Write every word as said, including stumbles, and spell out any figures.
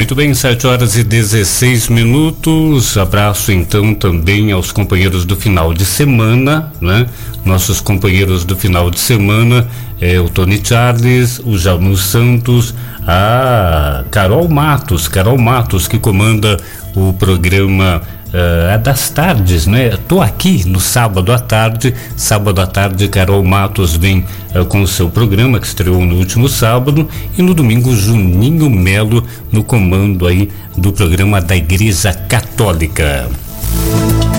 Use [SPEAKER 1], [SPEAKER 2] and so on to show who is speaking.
[SPEAKER 1] Muito bem, sete horas e dezesseis minutos. Abraço então também aos companheiros do final de semana, né? Nossos companheiros do final de semana, é o Tony Charles, o Janu Santos, a Carol Matos, Carol Matos que comanda o programa Uh, das tardes, né? Tô aqui no sábado à tarde, sábado à tarde Carol Matos vem uh, com o seu programa que estreou no último sábado, e no domingo Juninho Melo no comando aí do programa da Igreja Católica.